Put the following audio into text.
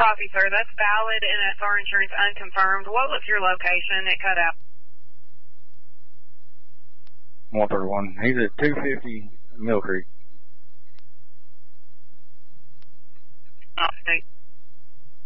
Copy, sir. That's valid, and it's our insurance unconfirmed. What was your location? It cut out. 131. He's at 250 Mill Creek. Oh, thanks.